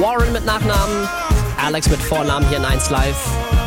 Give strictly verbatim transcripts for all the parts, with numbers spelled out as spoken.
Warren mit Nachnamen, Alex mit Vornamen hier in eins Live.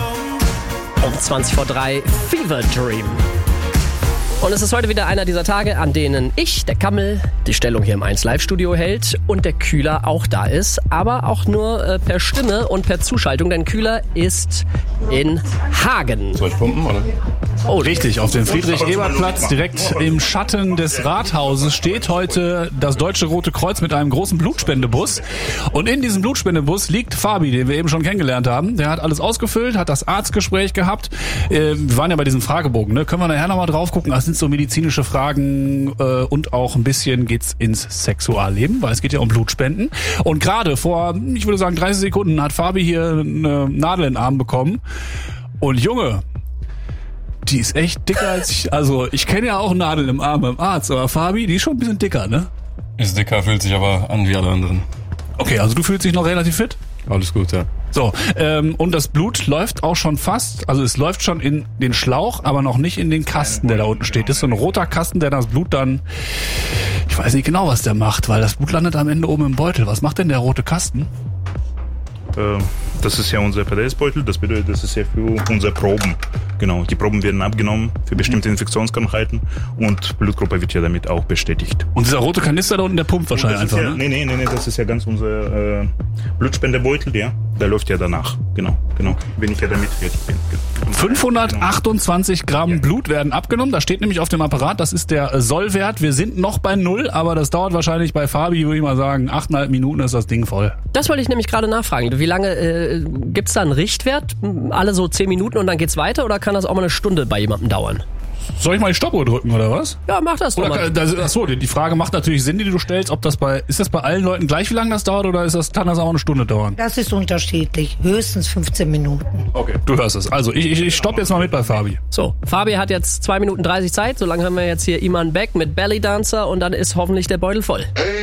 Um zwanzig vor drei, Fever Dream. Und es ist heute wieder einer dieser Tage, an denen ich, der Kammel, die Stellung hier im eins Live Studio hält und der Kühler auch da ist, aber auch nur äh, per Stimme und per Zuschaltung, denn Kühler ist in Hagen. Soll ich pumpen, oder? Oh, richtig, auf dem Friedrich-Ebert-Platz, direkt im Schatten des Rathauses, steht heute das Deutsche Rote Kreuz mit einem großen Blutspendebus. Und in diesem Blutspendebus liegt Fabi, den wir eben schon kennengelernt haben. Der hat alles ausgefüllt, hat das Arztgespräch gehabt. Äh, wir waren ja bei diesem Fragebogen, ne? Können wir nachher nochmal drauf gucken. Das sind so medizinische Fragen äh, und auch ein bisschen geht's ins Sexualleben, weil es geht ja um Blutspenden. Und gerade vor, ich würde sagen, dreißig Sekunden hat Fabi hier eine Nadel in den Arm bekommen. Und Junge, die ist echt dicker als ich. Also ich kenne ja auch Nadeln im Arm beim Arzt, aber Fabi, die ist schon ein bisschen dicker, ne? Ist dicker, fühlt sich aber an wie alle anderen. Okay, also du fühlst dich noch relativ fit? Alles gut, ja. So, ähm, und das Blut läuft auch schon fast, also es läuft schon in den Schlauch, aber noch nicht in den Kasten, der da unten steht. Das ist so ein roter Kasten, der das Blut dann, ich weiß nicht genau, was der macht, weil das Blut landet am Ende oben im Beutel. Was macht denn der rote Kasten? Das ist ja unser P D S-Beutel, das bedeutet, das ist ja für unsere Proben. Genau, die Proben werden abgenommen für bestimmte Infektionskrankheiten und Blutgruppe wird ja damit auch bestätigt. Und dieser rote Kanister da unten, der pumpt wahrscheinlich einfach, ja, ne? Nee, nee, nee, nee, das ist ja ganz unser äh, Blutspendebeutel, ja. Der läuft ja danach, genau, genau, wenn ich ja damit fertig bin. Genau. fünfhundertachtundzwanzig Gramm ja. Blut werden abgenommen, das steht nämlich auf dem Apparat, das ist der Sollwert. Wir sind noch bei null, aber das dauert wahrscheinlich bei Fabi, würde ich mal sagen, achteinhalb Minuten ist das Ding voll. Das wollte ich nämlich gerade nachfragen. Wie lange, äh, gibt's da einen Richtwert? Alle so zehn Minuten und dann geht's weiter oder kann das auch mal eine Stunde bei jemandem dauern? Soll ich mal die Stoppuhr drücken, oder was? Ja, mach das doch mal. Das, achso, die Frage macht natürlich Sinn, die du stellst, ob das bei, ist das bei allen Leuten gleich, wie lange das dauert, oder ist das, kann das auch eine Stunde dauern? Das ist unterschiedlich. Höchstens fünfzehn Minuten. Okay, du hörst es. Also, ich, ich, ich stopp jetzt mal mit bei Fabi. So, Fabi hat jetzt zwei Minuten dreißig Zeit, so lange haben wir jetzt hier Iman Beck mit Belly Dancer und dann ist hoffentlich der Beutel voll. Hey.